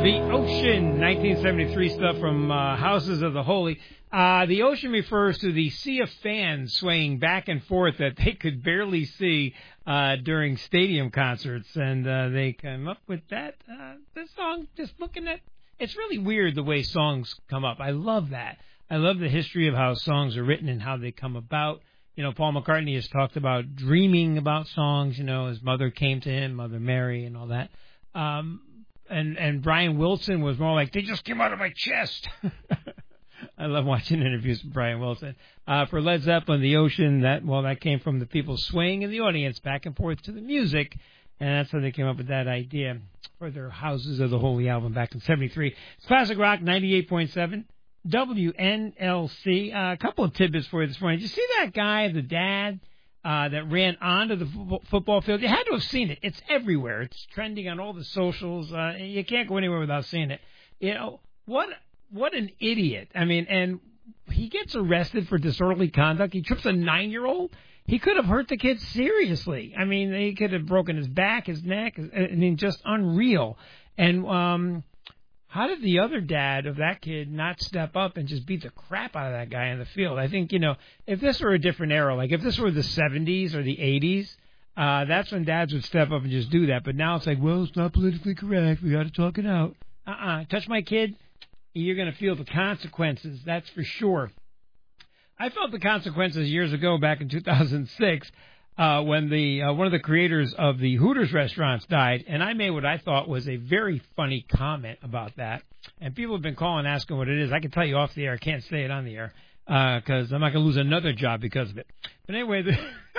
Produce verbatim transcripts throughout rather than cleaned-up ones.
The Ocean, nineteen seventy-three stuff from uh, Houses of the Holy. Uh, the Ocean refers to the sea of fans swaying back and forth that they could barely see uh, during stadium concerts, and uh, they came up with that. Uh, this song, just looking at, it's really weird the way songs come up. I love that. I love the history of how songs are written and how they come about. You know, Paul McCartney has talked about dreaming about songs. You know, his mother came to him, Mother Mary, and all that. Um, And and Brian Wilson was more like, they just came out of my chest. I love watching interviews with Brian Wilson. Uh, for Led Zeppelin, The Ocean, that well, that came from the people swaying in the audience back and forth to the music, and that's how they came up with that idea for their Houses of the Holy album back in seventy-three. It's Classic Rock, ninety-eight point seven, W N L C. Uh, a couple of tidbits for you this morning. Did you see that guy, the dad, Uh, that ran onto the f- football field? You had to have seen it. It's everywhere. It's trending on all the socials. Uh, you can't go anywhere without seeing it. You know, what what an idiot. I mean, and he gets arrested for disorderly conduct. He trips a nine-year-old. He could have hurt the kid seriously. I mean, he could have broken his back, his neck. I mean, just unreal. And um, how did the other dad of that kid not step up and just beat the crap out of that guy in the field? I think, you know, if this were a different era, like if this were the seventies or the eighties, uh, that's when dads would step up and just do that. But now it's like, well, it's not politically correct. We got to talk it out. Uh-uh. Touch my kid, you're going to feel the consequences. That's for sure. I felt the consequences years ago back in two thousand six uh, when the uh, one of the creators of the Hooters restaurants died, and I made what I thought was a very funny comment about that. And people have been calling asking what it is. I can tell you off the air. I can't say it on the air because uh, I'm not going to lose another job because of it. But anyway, the,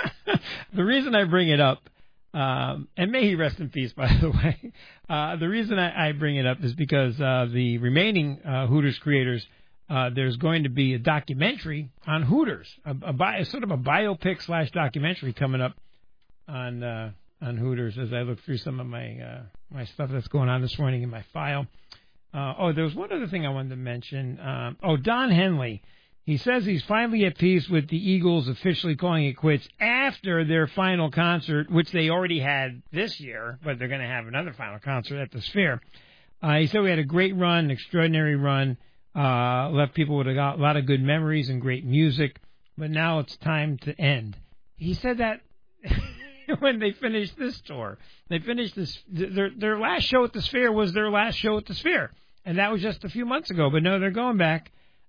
the reason I bring it up, um, and may he rest in peace, by the way, uh, the reason I, I bring it up is because uh, the remaining uh, Hooters creators, Uh, there's going to be a documentary on Hooters, a, a, bio, sort of a biopic slash documentary coming up on uh, on Hooters as I look through some of my uh, my stuff that's going on this morning in my file. Uh, oh, there was one other thing I wanted to mention. Um, oh, Don Henley. He says he's finally at peace with the Eagles officially calling it quits after their final concert, which they already had this year, but they're going to have another final concert at the Sphere. Uh, he said we had a great run, extraordinary run. Uh, left people with a lot of good memories and great music, but now it's time to end. He said that when they finished this tour. They finished this, their, their last show at the Sphere was their last show at the Sphere, and that was just a few months ago, but no, they're going back,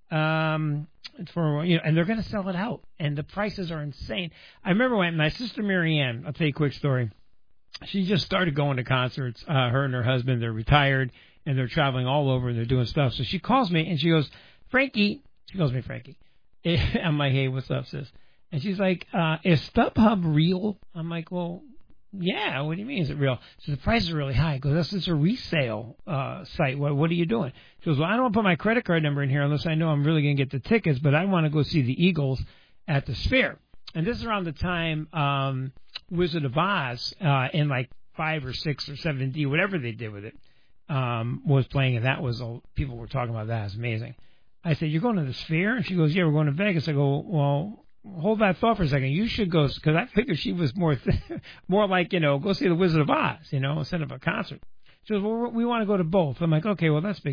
um, for, you know, and they're going to sell it out, and the prices are insane. I remember when my sister Marianne, I'll tell you a quick story, she just started going to concerts, uh, her and her husband, they're retired, and they're traveling all over, and they're doing stuff. So she calls me, and she goes, Frankie, she calls me Frankie. I'm like, hey, what's up, sis? And she's like, uh, is StubHub real? I'm like, well, yeah, what do you mean is it real? So the prices are really high. I go, that's just a resale uh, site. What, what are you doing? She goes, well, I don't want to put my credit card number in here unless I know I'm really going to get the tickets, but I want to go see the Eagles at the Sphere. And this is around the time um, Wizard of Oz uh, in like five or six or seven D, whatever they did with it, Um, was playing, and that was all, people were talking about that. It's amazing. I said, you're going to the Sphere? And she goes, yeah, we're going to Vegas. I go, well, hold that thought for a second. You should go, because I figured she was more th- more like, you know, go see the Wizard of Oz, you know, instead of a concert. She goes, well, we want to go to both. I'm like, okay, well, that's big.